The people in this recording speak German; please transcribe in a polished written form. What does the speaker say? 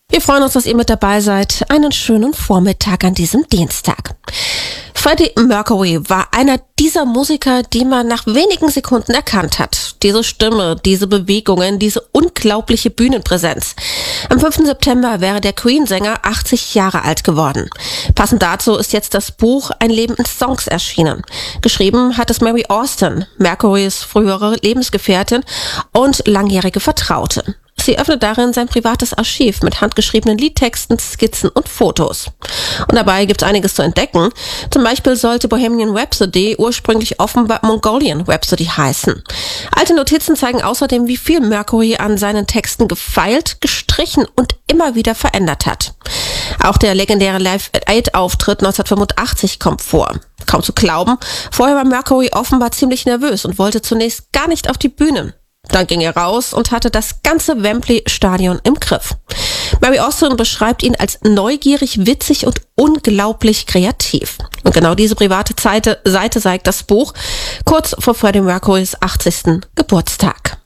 Wir freuen uns, dass ihr mit dabei seid. Einen schönen Vormittag an diesem Dienstag. Freddie Mercury war einer dieser Musiker, die man nach wenigen Sekunden erkannt hat. Diese Stimme, diese Bewegungen, diese unglaubliche Bühnenpräsenz. Am 5. September wäre der Queen-Sänger 80 Jahre alt geworden. Passend dazu ist jetzt das Buch Ein Leben in Songs erschienen. Geschrieben hat es Mary Austin, Mercurys frühere Lebensgefährtin und langjährige Vertraute. Sie öffnet darin sein privates Archiv mit handgeschriebenen Liedtexten, Skizzen und Fotos. Und dabei gibt es einiges zu entdecken. Zum Beispiel sollte Bohemian Rhapsody ursprünglich offenbar Mongolian Rhapsody heißen. Alte Notizen zeigen außerdem, wie viel Mercury an seinen Texten gefeilt, gestrichen und immer wieder verändert hat. Auch der legendäre Live-Aid-Auftritt 1985 kommt vor. Kaum zu glauben, vorher war Mercury offenbar ziemlich nervös und wollte zunächst gar nicht auf die Bühne. Dann ging er raus und hatte das ganze Wembley-Stadion im Griff. Mary Austin beschreibt ihn als neugierig, witzig und unglaublich kreativ. Und genau diese private Seite zeigt das Buch kurz vor Freddie Mercurys 80. Geburtstag.